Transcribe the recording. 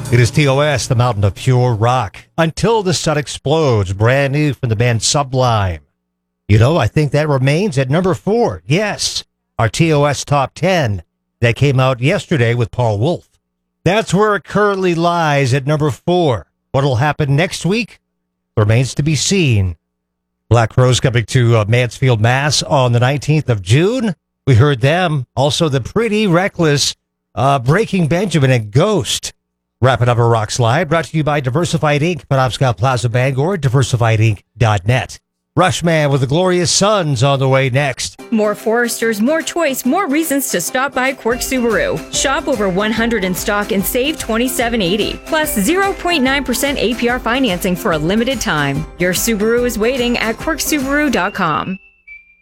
It is TOS, the mountain of pure rock. Until the Sun Explodes, brand new from the band Sublime. You know, I think that remains at number 4. Yes, our TOS Top 10 that came out yesterday with Paul Wolf. That's where it currently lies at number 4. What'll happen next week remains to be seen. Black Crowes coming to Mansfield, Mass on the 19th of June. We heard them. Also, the Pretty Reckless, Breaking Benjamin, and Ghost. Wrapping up a Rock Slide, brought to you by Diversified Inc., Penobscot Plaza, Bangor, diversifiedinc.net. Rushman with the Glorious Sons on the way next. More Foresters, more choice, more reasons to stop by Quirk Subaru. Shop over 100 in stock and save $27.80. Plus 0.9% APR financing for a limited time. Your Subaru is waiting at quirksubaru.com.